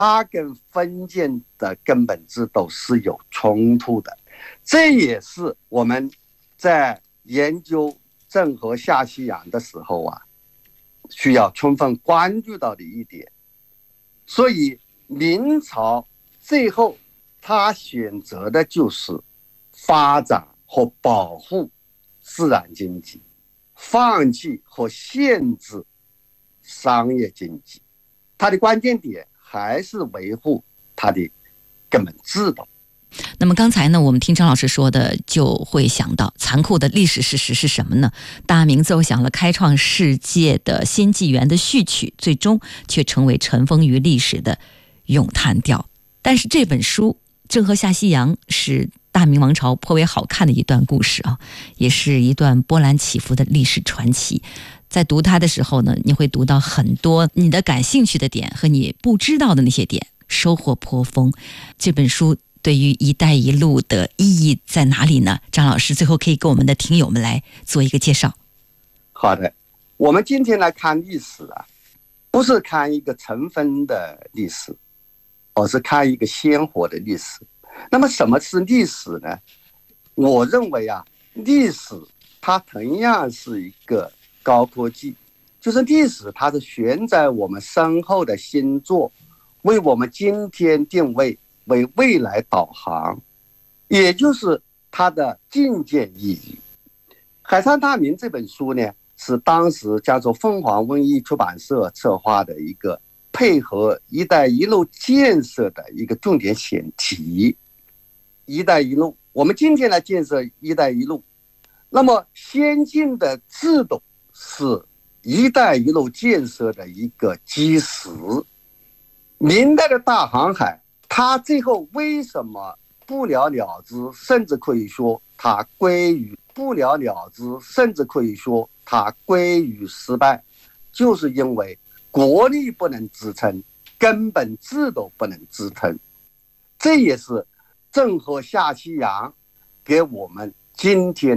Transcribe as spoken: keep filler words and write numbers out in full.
它跟封建的根本制度是有冲突的。这也是我们在研究郑和下西洋的时候啊，需要充分关注到的一点。所以明朝最后他选择的就是发展和保护自然经济，放弃和限制商业经济。他的关键点还是维护他的根本制度。 那么刚才呢，我们听张老师说的，就会想到残酷的历史事实是什么呢？大明奏响了开创世界的新纪元的序曲，最终却成为尘封于历史的咏叹调。但是这本书《郑和下西洋》是大明王朝颇为好看的一段故事啊，也是一段波澜起伏的历史传奇。在读它的时候呢，你会读到很多你的感兴趣的点和你不知道的那些点，收获颇丰。这本书对于一带一路的意义在哪里呢？张老师最后可以给我们的听友们来做一个介绍。 好的，我们今天来看历史啊，不是看一个尘封的历史，而是看一个鲜活的历史。那么什么是历史呢？我认为啊，历史它同样是一个高科技，就是历史它是悬在我们身后的星座，为我们今天定位，为未来导航，也就是它的境界意义。《海上大明》这本书呢，是当时叫做凤凰文艺出版社策划的一个配合一带一路建设的一个重点选题。一带一路，我们今天来建设一带一路，那么先进的制度是一带一路建设的一个基石。明代的大航海，它最后为什么不了了之，甚至可以说它归于不了了之，甚至可以说它归于失败，就是因为国力不能支撑，根本制度不能支撑。这也是郑和下西洋给我们今天